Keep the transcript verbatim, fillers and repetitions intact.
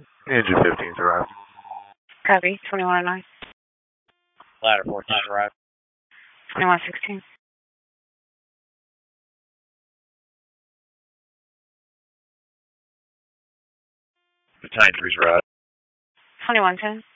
Engine fifteen's arrived. Copy. twenty-one oh nine. Ladder fourteen's arrived. twenty-one sixteen. Battalion three's arrived. twenty-one ten.